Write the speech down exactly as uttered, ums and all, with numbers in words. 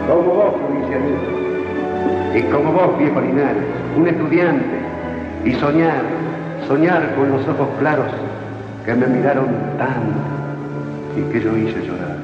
Como vos, provincianito. Y como vos, viejo Linares, un estudiante. Y soñar, soñar con los ojos claros que me miraron tanto y que yo hice llorar.